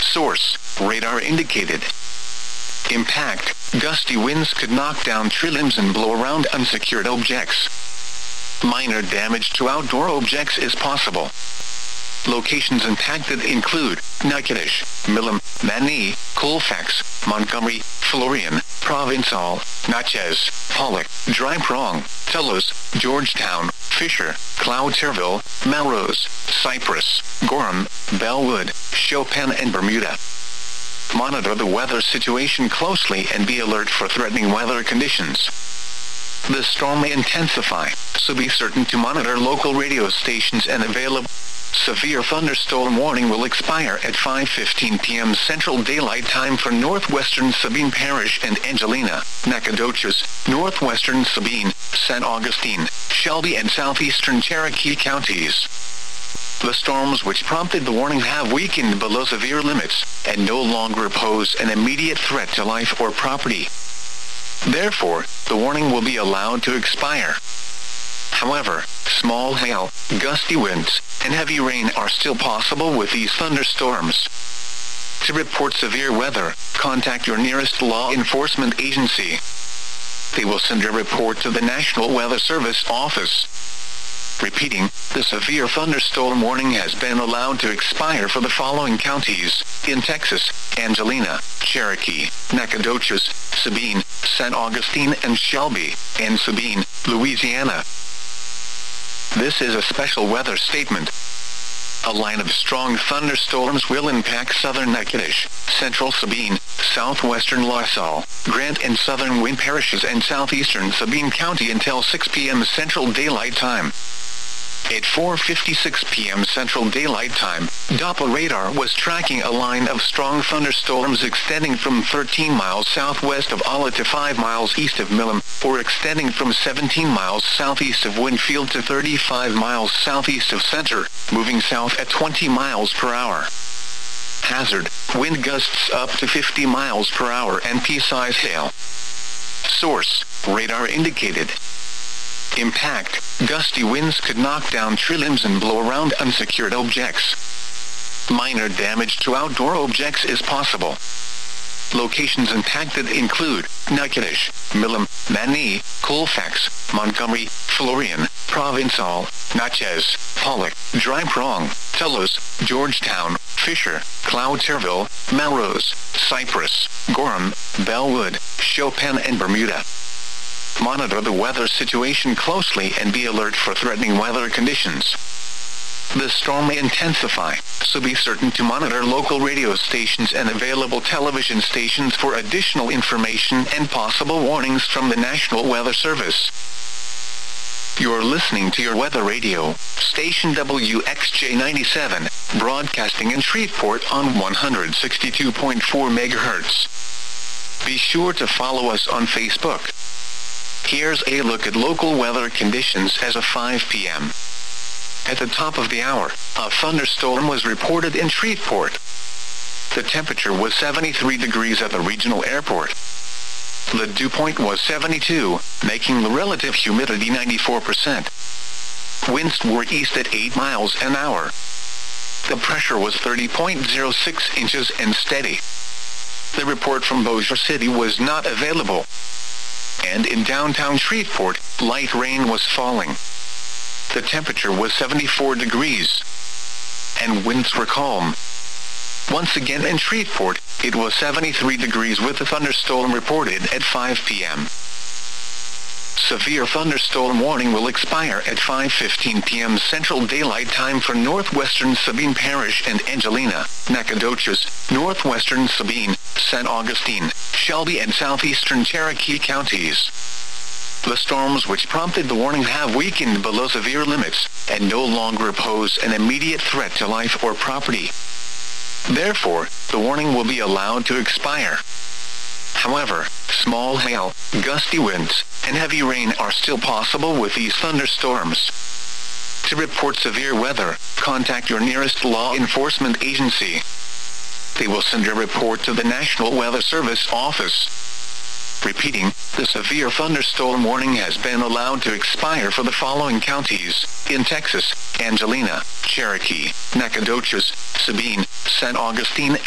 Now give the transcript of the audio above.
Source: radar indicated. Impact: gusty winds could knock down tree limbs and blow around unsecured objects. Minor damage to outdoor objects is possible. Locations impacted include Natchitoches, Milam, Mani, Colfax, Montgomery, Florian, Provincial, Natchez, Pollock, Dry Prong, Telos, Georgetown, Fisher, Cloudterville, Melrose, Cypress, Gorham, Bellwood, Chopin and Bermuda. Monitor the weather situation closely and be alert for threatening weather conditions. The storm may intensify, so be certain to monitor local radio stations and available. Severe thunderstorm warning will expire at 5:15 p.m. Central Daylight Time for northwestern Sabine Parish and Angelina, Nacogdoches, northwestern Sabine, San Augustine, Shelby and southeastern Cherokee counties. The storms which prompted the warning have weakened below severe limits, and no longer pose an immediate threat to life or property. Therefore, the warning will be allowed to expire. However, small hail, gusty winds, and heavy rain are still possible with these thunderstorms. To report severe weather, contact your nearest law enforcement agency. They will send a report to the National Weather Service office. Repeating, the severe thunderstorm warning has been allowed to expire for the following counties: in Texas, Angelina, Cherokee, Nacogdoches, Sabine, San Augustine and Shelby, and Sabine, Louisiana. This is a special weather statement. A line of strong thunderstorms will impact southern Natchitoches, central Sabine, southwestern La Salle, Grant and southern Wayne parishes and southeastern Sabine County until 6 p.m. Central Daylight Time. At 4:56 p.m. Central Daylight Time, Doppler radar was tracking a line of strong thunderstorms extending from 13 miles southwest of Ala to 5 miles east of Milam, or extending from 17 miles southeast of Winfield to 35 miles southeast of Center, moving south at 20 miles per hour. Hazard: wind gusts up to 50 miles per hour and pea-size hail. Source: radar indicated. Impact: gusty winds could knock down tree limbs and blow around unsecured objects. Minor damage to outdoor objects is possible. Locations impacted include Natchitoches, Milam, Mani, Colfax, Montgomery, Florian, Provincial, Natchez, Pollock, Dry Prong, Telos, Georgetown, Fisher, Cloudterville, Melrose, Cypress, Gorham, Bellwood, Chopin and Bermuda. Monitor the weather situation closely and be alert for threatening weather conditions. The storm may intensify, so be certain to monitor local radio stations and available television stations for additional information and possible warnings from the National Weather Service. You're listening to your weather radio, station WXJ97, broadcasting in Shreveport on 162.4 MHz. Be sure to follow us on Facebook. Here's a look at local weather conditions as of 5 p.m. At the top of the hour, a thunderstorm was reported in Shreveport. The temperature was 73 degrees at the regional airport. The dew point was 72, making the relative humidity 94%. Winds were east at 8 miles an hour. The pressure was 30.06 inches and steady. The report from Bossier City was not available. And in downtown Shreveport, light rain was falling. The temperature was 74 degrees. And winds were calm. Once again in Shreveport, it was 73 degrees with a thunderstorm reported at 5 p.m. Severe thunderstorm warning will expire at 5:15 p.m. Central Daylight Time for northwestern Sabine Parish and Angelina, Nacogdoches, northwestern Sabine, San Augustine, Shelby and southeastern Cherokee counties. The storms which prompted the warning have weakened below severe limits, and no longer pose an immediate threat to life or property. Therefore, the warning will be allowed to expire. However, small hail, gusty winds, and heavy rain are still possible with these thunderstorms. To report severe weather, contact your nearest law enforcement agency. They will send a report to the National Weather Service office. Repeating, the severe thunderstorm warning has been allowed to expire for the following counties: in Texas, Angelina, Cherokee, Nacogdoches, Sabine, San Augustine